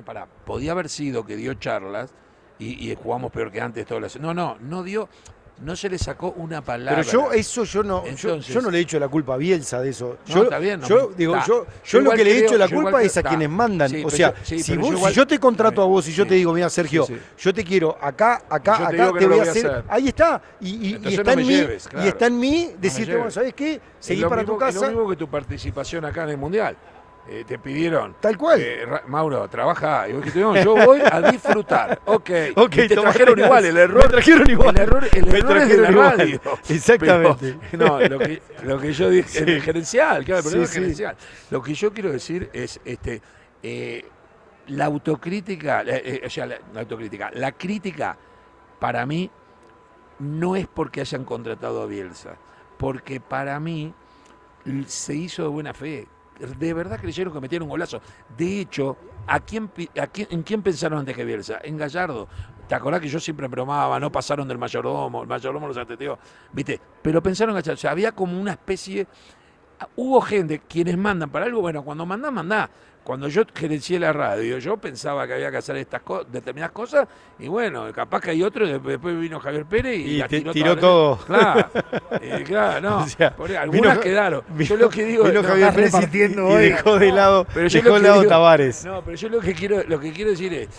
podía haber sido que dio charlas y jugamos peor que antes todas las... No dio, no se le sacó una palabra. Pero yo no le he hecho la culpa a Bielsa de eso. Yo lo que le he hecho la culpa es a quienes mandan. Sí, o sea, si yo te contrato a vos y yo te digo, mira, Sergio, yo te quiero acá, te voy a hacer. Ahí está. Y está en mí, y está en mí decirte, bueno, ¿sabés qué? Seguí para tu casa. Es lo mismo que tu participación acá en el Mundial. Te pidieron. Tal cual. Mauro, trabaja. Y vos dijiste, no, yo voy a disfrutar. Ok. Y te trajeron gracias. Igual. El error. Me trajeron igual. El error es de la radio. Exactamente. Pero, no, lo que yo dije, el gerencial, claro, pero no es sí. gerencial. Lo que yo quiero decir es la autocrítica, la crítica para mí no es porque hayan contratado a Bielsa, porque para mí se hizo de buena fe. De verdad creyeron que metieron un golazo. De hecho, ¿en quién pensaron antes que Bielsa? En Gallardo. ¿Te acordás que yo siempre bromaba? No pasaron del mayordomo, el mayordomo los atendió, ¿viste? Pero pensaron en Gallardo. O sea, había como una especie... Hubo gente, quienes mandan para algo, bueno, cuando mandá. Cuando yo gerencié la radio, yo pensaba que había que hacer determinadas cosas, y bueno, capaz que hay otro, después vino Javier Pérez y tiró todo. Claro, no, o sea, algunas quedaron. Yo lo que digo, vino Javier Pérez y dejó de lado, Tavares. No, pero yo lo que quiero decir es,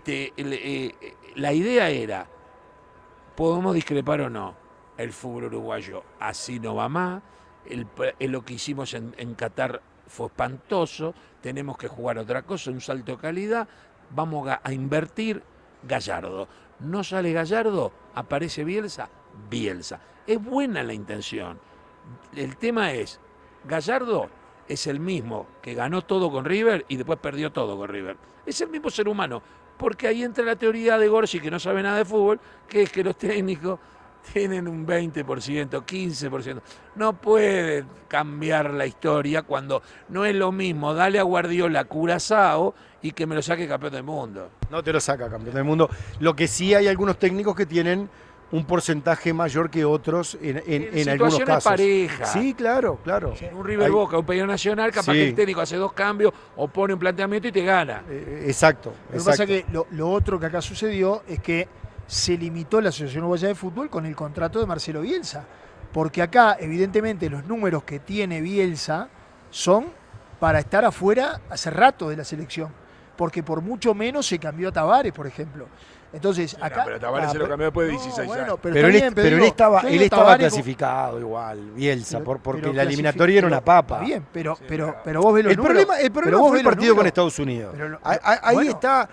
la idea era, podemos discrepar o no, el fútbol uruguayo así no va más, lo que hicimos en Qatar fue espantoso, tenemos que jugar otra cosa, un salto de calidad, vamos a invertir. Gallardo. No sale Gallardo, aparece Bielsa. Es buena la intención. El tema es, Gallardo es el mismo que ganó todo con River y después perdió todo con River. Es el mismo ser humano, porque ahí entra la teoría de Gorsi, que no sabe nada de fútbol, que es que los técnicos tienen un 20%, 15%. No pueden cambiar la historia cuando no es lo mismo. Dale a Guardiola Curazao y que me lo saque campeón del mundo. No te lo saca campeón del mundo. Lo que sí hay algunos técnicos que tienen un porcentaje mayor que otros en algunos casos. Pareja. Sí, claro. Un River Boca, un Peñarol Nacional, capaz que el técnico hace 2 cambios o pone un planteamiento y te gana. Exacto. Lo que pasa es que lo otro que acá sucedió es que se limitó la Asociación Uruguaya de Fútbol con el contrato de Marcelo Bielsa. Porque acá, evidentemente, los números que tiene Bielsa son para estar afuera hace rato de la selección. Porque por mucho menos se cambió a Tavares, por ejemplo. Entonces, acá. Pero Tavares se lo cambió después de 16 años. Pero él estaba clasificado igual, Bielsa, porque la eliminatoria era una papa. Está bien, pero vos ves los el números. El problema fue el partido con Estados Unidos. Ahí está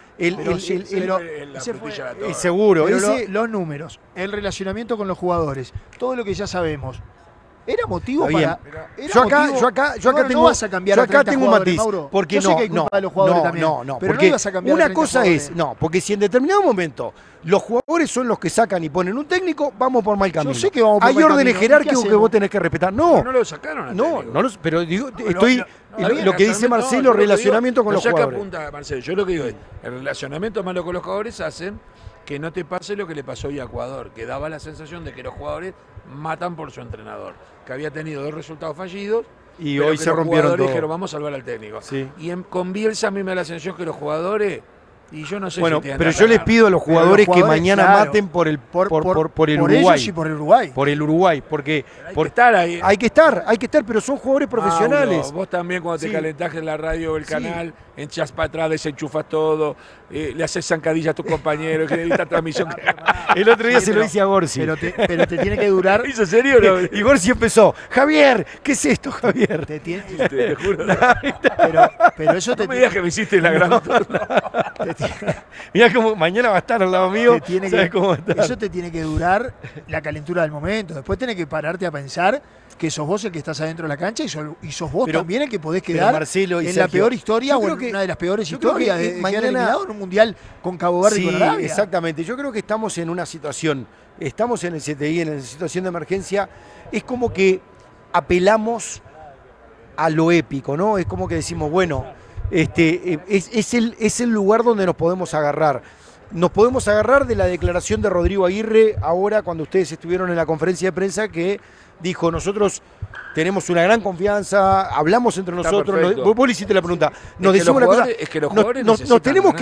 seguro. Los números, el relacionamiento con los jugadores, todo lo que ya sabemos. Era motivo para. Yo acá no vas a cambiar a 30 tengo un matiz. Mauro. Porque yo sé que hay culpa de los jugadores también. No, pero porque no ibas a cambiar una cosa es, porque si en determinado momento los jugadores son los que sacan y ponen un técnico, vamos por mal camino. Yo sé que vamos por hay mal órdenes camino. jerárquicos que vos tenés que respetar. No lo sacaron al técnico. Pero digo, lo que dice Marcelo, relacionamiento con los jugadores. Apunta, Marcelo, yo lo que digo es, el relacionamiento malo con los jugadores hacen que no te pase lo que le pasó hoy a Ecuador, que daba la sensación de que los jugadores matan por su entrenador, que había tenido 2 resultados fallidos y hoy se rompieron todos. Dijeron, vamos a salvar al técnico. Sí. Y con Bielsa a mí me da la sensación que los jugadores, y yo no sé bueno, si pero yo les pido a los jugadores que mañana maten por el Uruguay. Ellos y por el Uruguay. Por el Uruguay, porque hay que estar ahí. Hay que estar, pero son jugadores profesionales. Mauro, vos también cuando te calentás en la radio o el canal, echás para atrás, desenchufas todo, le haces zancadilla a tus compañeros, que esta transmisión. El otro día se lo hice a Gorsi. Pero te tiene que durar. ¿Hizo serio? No? Y Gorsi empezó, Javier, ¿qué es esto, Javier? Te juro. Pero eso no me digas que me hiciste la gran. Mirá cómo mañana va a estar al lado mío. Eso te tiene que durar la calentura del momento. Después tenés que pararte a pensar que sos vos el que estás adentro de la cancha y sos vos también el que podés quedar Marcelo y en Sergio, la peor historia o en una de las peores historias de quedar eliminado en un mundial con Cabo Verde y con Arabia. Exactamente. Yo creo que estamos en una situación, estamos en el CTI, en la situación de emergencia. Es como que apelamos a lo épico, ¿no? Es como que decimos, bueno, es el lugar donde nos podemos agarrar. Nos podemos agarrar de la declaración de Rodrigo Aguirre ahora cuando ustedes estuvieron en la conferencia de prensa que dijo, nosotros tenemos una gran confianza, hablamos entre nosotros, vos le hiciste la pregunta, nos decimos una cosa, es que los jugadores nos tenemos